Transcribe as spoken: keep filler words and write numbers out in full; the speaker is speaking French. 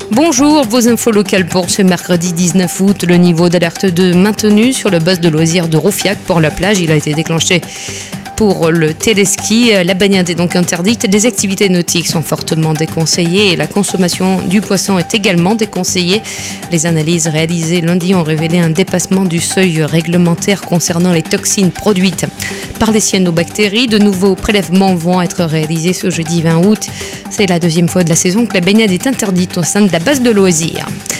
Bonjour, vos infos locales pour ce mercredi dix-neuf août. Le niveau d'alerte deux maintenu sur le bus de loisirs de Roufiac pour la plage. Il a été déclenché pour le téléski. La baignade est donc interdite. Les activités nautiques sont fortement déconseillées et la consommation du poisson est également déconseillée. Les analyses réalisées lundi ont révélé un dépassement du seuil réglementaire concernant les toxines produites par les cyanobactéries. De nouveaux prélèvements vont être réalisés ce jeudi vingt août. C'est la deuxième fois de la saison que la baignade est interdite au sein de la base de loisirs.